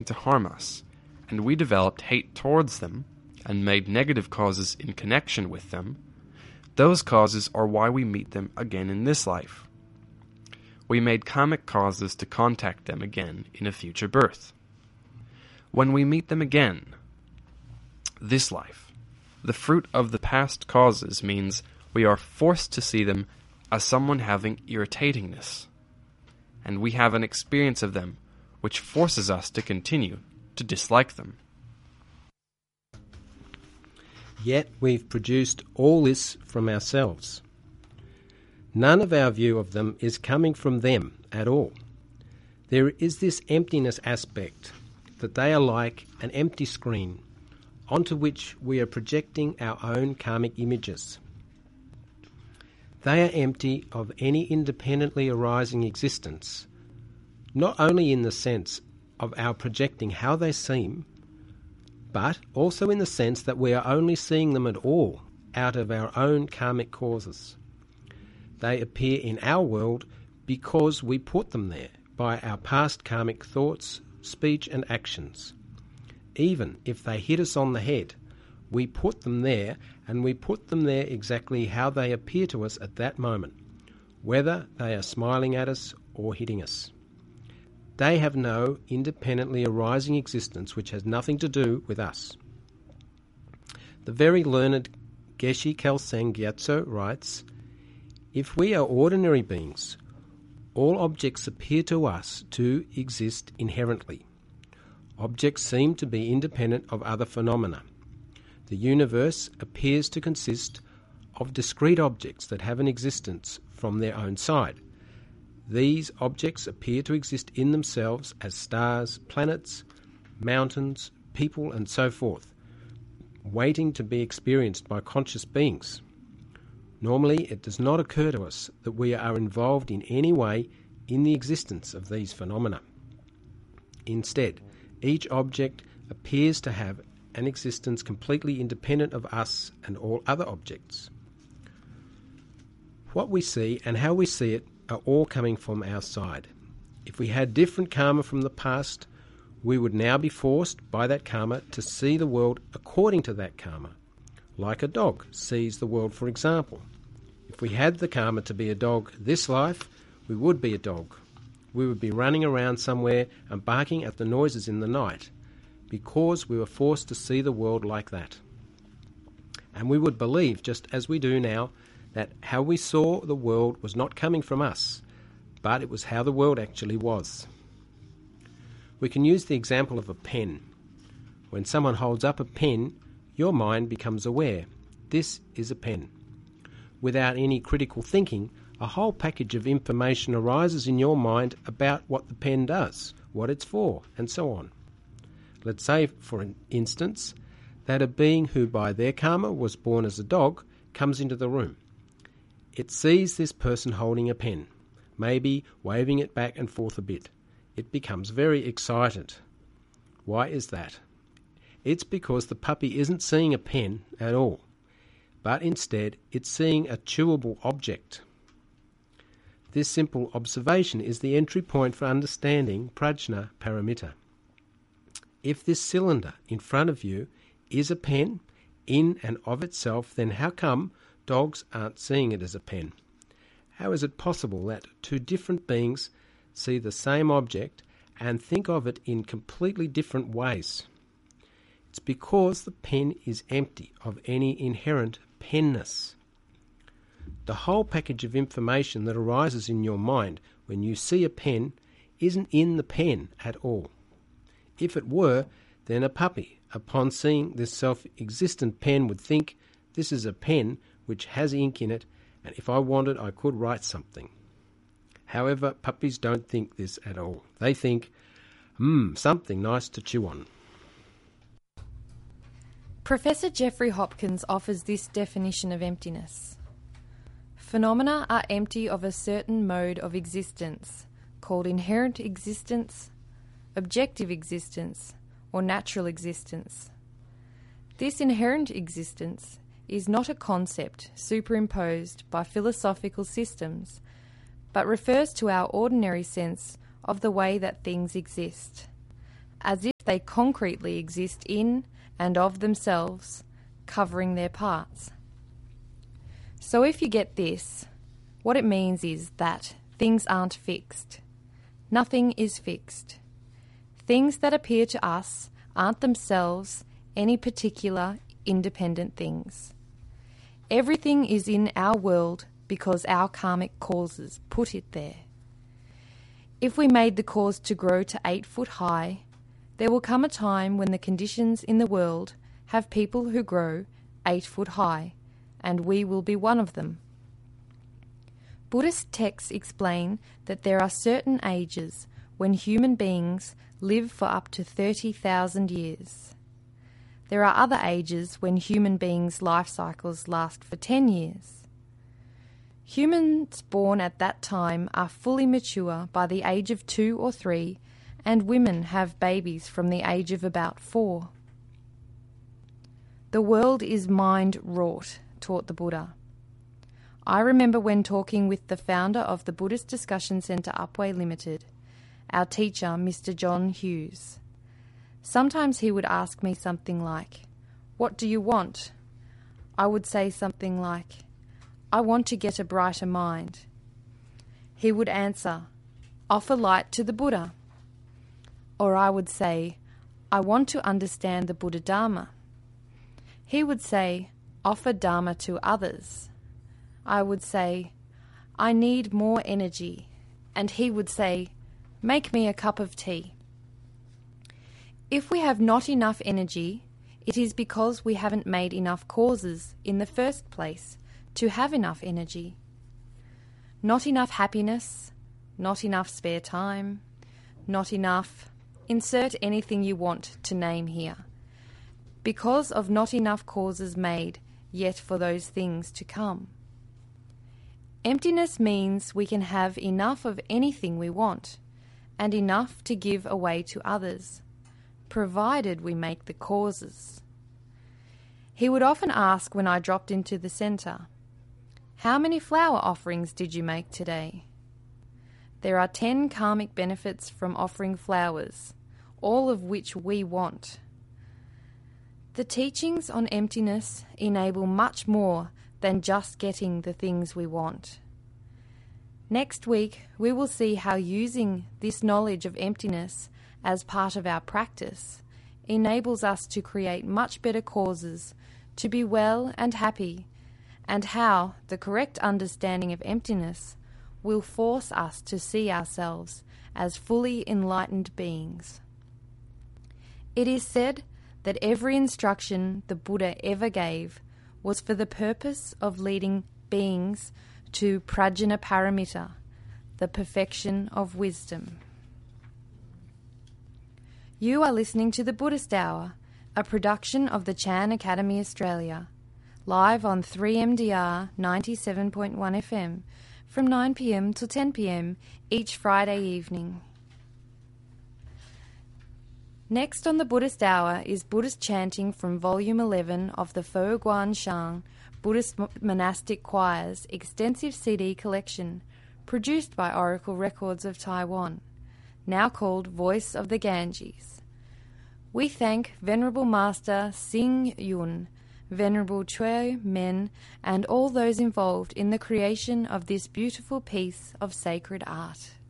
to harm us, and we developed hate towards them and made negative causes in connection with them, those causes are why we meet them again in this life. We made karmic causes to contact them again in a future birth. When we meet them again, this life, the fruit of the past causes means we are forced to see them as someone having irritatingness, and we have an experience of them which forces us to continue to dislike them. Yet we've produced all this from ourselves. None of our view of them is coming from them at all. There is this emptiness aspect, that they are like an empty screen onto which we are projecting our own karmic images. They are empty of any independently arising existence, not only in the sense of our projecting how they seem, but also in the sense that we are only seeing them at all out of our own karmic causes. They appear in our world because we put them there by our past karmic thoughts, speech and actions. Even if they hit us on the head, we put them there, and we put them there exactly how they appear to us at that moment, whether they are smiling at us or hitting us. They have no independently arising existence which has nothing to do with us. The very learned Geshe Kelsang Gyatso writes, "If we are ordinary beings, all objects appear to us to exist inherently. Objects seem to be independent of other phenomena. The universe appears to consist of discrete objects that have an existence from their own side. These objects appear to exist in themselves as stars, planets, mountains, people, and so forth, waiting to be experienced by conscious beings. Normally, it does not occur to us that we are involved in any way in the existence of these phenomena. Instead, each object appears to have an existence completely independent of us and all other objects. What we see and how we see it are all coming from our side. If we had different karma from the past, we would now be forced by that karma to see the world according to that karma, like a dog sees the world, for example. If we had the karma to be a dog this life, we would be a dog. We would be running around somewhere and barking at the noises in the night, because we were forced to see the world like that. And we would believe, just as we do now, that how we saw the world was not coming from us, but it was how the world actually was. We can use the example of a pen. When someone holds up a pen, your mind becomes aware. This is a pen. Without any critical thinking, a whole package of information arises in your mind about what the pen does, what it's for, and so on. Let's say, for instance, that a being who by their karma was born as a dog comes into the room. It sees this person holding a pen, maybe waving it back and forth a bit. It becomes very excited. Why is that? It's because the puppy isn't seeing a pen at all, but instead it's seeing a chewable object. This simple observation is the entry point for understanding Prajna Paramita. If this cylinder in front of you is a pen in and of itself, then how come dogs aren't seeing it as a pen? How is it possible that two different beings see the same object and think of it in completely different ways? It's because the pen is empty of any inherent penness. The whole package of information that arises in your mind when you see a pen isn't in the pen at all. If it were, then a puppy, upon seeing this self-existent pen, would think, this is a pen which has ink in it, and if I wanted, I could write something. However, puppies don't think this at all. They think, something nice to chew on. Professor Jeffrey Hopkins offers this definition of emptiness. Phenomena are empty of a certain mode of existence, called inherent existence, objective existence, or natural existence. This inherent existence is not a concept superimposed by philosophical systems, but refers to our ordinary sense of the way that things exist. as if they concretely exist in and of themselves, covering their parts. So if you get this, what it means is that things aren't fixed. Nothing is fixed. Things that appear to us aren't themselves any particular independent things. Everything is in our world because our karmic causes put it there. If we made the cause to grow to 8 foot high, there will come a time when the conditions in the world have people who grow 8 foot high, and we will be one of them. Buddhist texts explain that there are certain ages when human beings live for up to 30,000 years. There are other ages when human beings' life cycles last for 10 years. Humans born at that time are fully mature by the age of 2 or 3, and women have babies from the age of about 4. The world is mind-wrought, taught the Buddha. I remember when talking with the founder of the Buddhist Discussion Centre Upwey Limited, our teacher, Mr. John Hughes. Sometimes he would ask me something like, "What do you want?" I would say something like, "I want to get a brighter mind." He would answer, "Offer light to the Buddha." Or I would say, "I want to understand the Buddha Dharma." He would say, "Offer Dharma to others." I would say, "I need more energy." And he would say, "Make me a cup of tea." If we have not enough energy, it is because we haven't made enough causes in the first place to have enough energy. Not enough happiness, not enough spare time, not enough, insert anything you want to name here, because of not enough causes made yet for those things to come. Emptiness means we can have enough of anything we want, and enough to give away to others, provided we make the causes. He would often ask when I dropped into the centre, "How many flower offerings did you make today?" There are 10 karmic benefits from offering flowers, all of which we want. The teachings on emptiness enable much more than just getting the things we want. Next week, we will see how using this knowledge of emptiness as part of our practice enables us to create much better causes to be well and happy, and how the correct understanding of emptiness will force us to see ourselves as fully enlightened beings. It is said that every instruction the Buddha ever gave was for the purpose of leading beings to Prajnaparamita, the perfection of wisdom. You are listening to the Buddhist Hour, a production of the Chan Academy Australia, live on 3MDR 97.1 FM from 9 p.m. till 10 p.m. each Friday evening. Next on the Buddhist Hour is Buddhist chanting from Volume 11 of the Fo Guan Shang Buddhist Monastic Choirs extensive CD collection, produced by Oracle Records of Taiwan, now called Voice of the Ganges. We thank Venerable Master Xing Yun, Venerable Chue Men, and all those involved in the creation of this beautiful piece of sacred art.